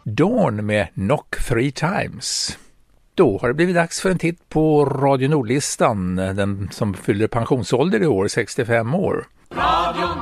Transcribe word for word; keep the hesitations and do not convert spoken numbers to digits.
Dawn med Knock Three Times. Då har det blivit dags för en titt på Radio Nordlistan, den som fyller pensionsålder i år, sextiofem år. Radio